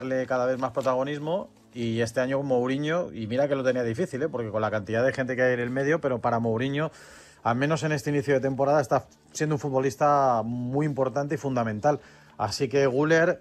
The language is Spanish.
darle cada vez más protagonismo. Y este año Mourinho, y mira que lo tenía difícil, porque con la cantidad de gente que hay en el medio, pero para Mourinho, al menos en este inicio de temporada, está siendo un futbolista muy importante y fundamental. Así que Güler